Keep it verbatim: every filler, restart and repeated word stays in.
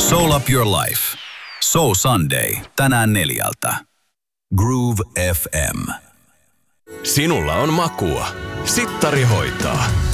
Soul Up Your Life. Soul Sunday. Tänään neljältä. Groove F M. Sinulla on makua. Sittari hoitaa.